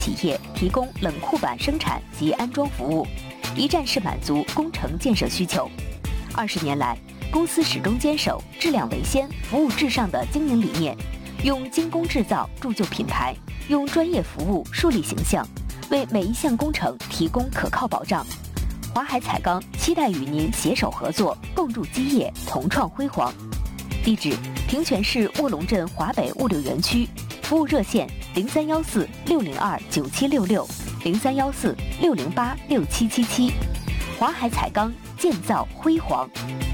企业提供冷库板生产及安装服务，一站式满足工程建设需求。20年来，公司始终坚守质量为先、服务至上的经营理念，用精工制造铸就品牌，用专业服务树立形象，为每一项工程提供可靠保障。华海彩钢期待与您携手合作，共筑基业，同创辉煌。地址：平泉市卧龙镇华北物流园区，服务热线0314-602-9766，0314-608-6777。华海彩钢，建造辉煌。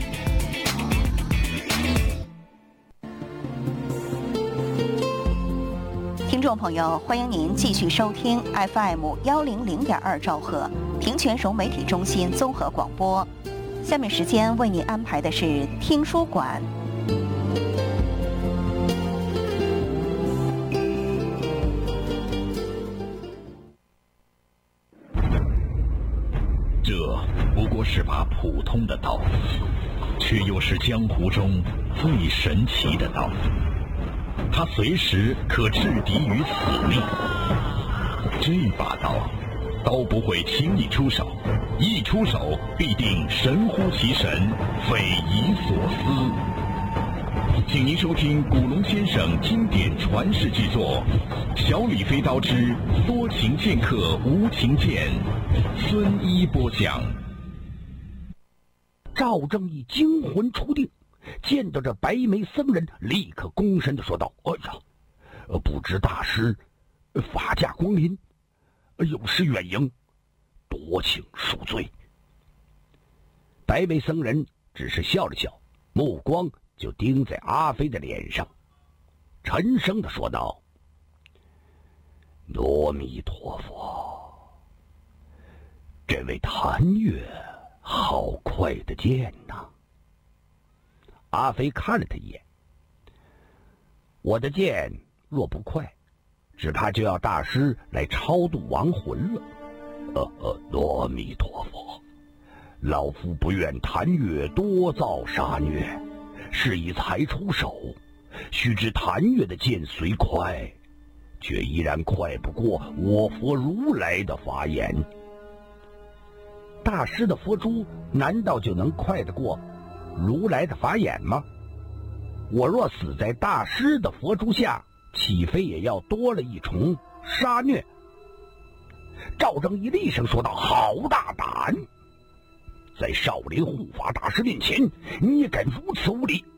听众朋友，欢迎您继续收听 FM100.2兆赫平泉省媒体中心综合广播。下面时间为您安排的是听书馆。 这不过是把普通的刀，却又是江湖中最神奇的刀。它随时可制敌于死命。这把刀，刀不会轻易出手，一出手必定神乎其神，匪夷所思。请您收听古龙先生经典传世巨作《小李飞刀之多情剑客无情剑》，孙一播讲。 赵正义惊魂初定，见到这白眉僧人，立刻躬身地说道：“哎呀，不知大师法驾光临，有失远迎，多请恕罪。”白眉僧人只是笑了笑，目光就盯在阿飞的脸上，沉声地说道：“阿弥陀佛，这位谭月好快的剑呐！”阿飞看了他一眼：“我的剑若不快，只怕就要大师来超度亡魂了。阿弥陀佛，老夫不愿谭月多造杀孽，是以才出手。须知谭月的剑虽快，却依然快不过我佛如来的法眼。大师的佛珠难道就能快得过如来的法眼吗？我若死在大师的佛珠下，岂非也要多了一重杀孽？”赵正义厉声说道：“好大胆！在少林护法大师面前，你也敢如此无礼！”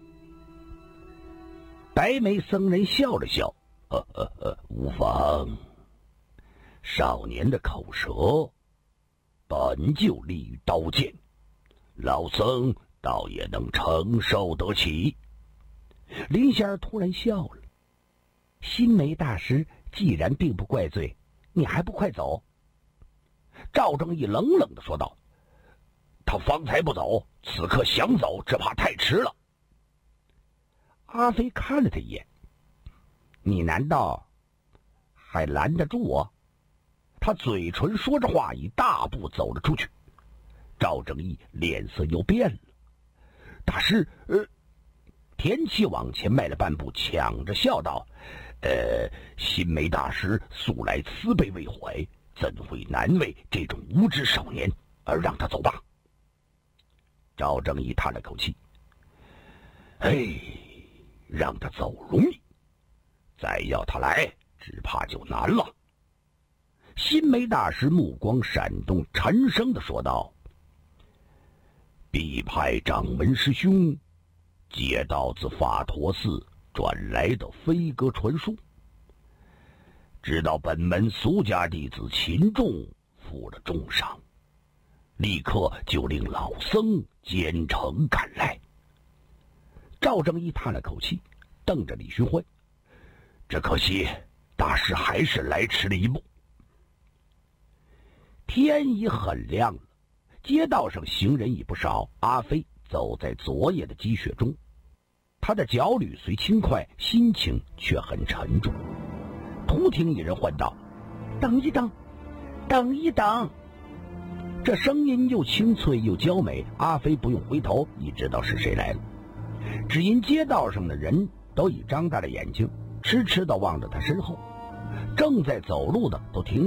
白眉僧人笑了笑：“无妨，少年的口舌本就利于刀剑，老僧倒也能承受得起。”林仙儿突然笑了：“心梅大师既然并不怪罪，你还不快走？”赵正义冷冷地说道：“他方才不走，此刻想走，只怕太迟了。”阿飞看了他一眼：“你难道还拦得住我？”他嘴唇说着话，一大步走了出去。赵正义脸色又变了：“大师，田七往前迈了半步，抢着笑道：“心梅大师素来慈悲为怀，怎会难为这种无知少年？而让他走吧。”赵正义叹了口气：“让他走容易，再要他来，只怕就难了。”心梅大师目光闪动，沉声地说道：“必派掌门师兄接到自法陀寺转来的飞鸽传书，知道本门俗家弟子秦仲负了重伤，立刻就令老僧兼程赶来。”赵正义叹了口气，瞪着李寻欢：“只可惜大师还是来迟了一步。”天已很亮了，街道上行人已不少。阿飞走在昨夜的积雪中，他的脚履虽轻快，心情却很沉重。突听一人唤道：“等一等，等一等！”这声音又清脆又娇美，阿飞不用回头已知道是谁来了。只因街道上的人都已张大了眼睛，痴痴地望着他身后，正在走路的都停